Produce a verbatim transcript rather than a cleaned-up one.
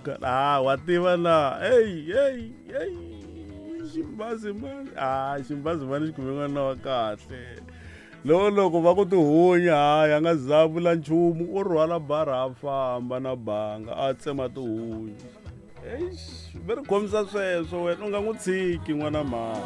God. Ah, wa tiva na. Hey, hey, hey. Ximbazimani. Ah, ximbazimani xi kume n'wana wa kahle. Loko loko va ku tihunya hayi a nga zavula nchumu u rhwala bara a famba na banga a tsema tihunya. Eish, va ri khomisa sweswo wena u nga n'wi tshiki n'wana mhani.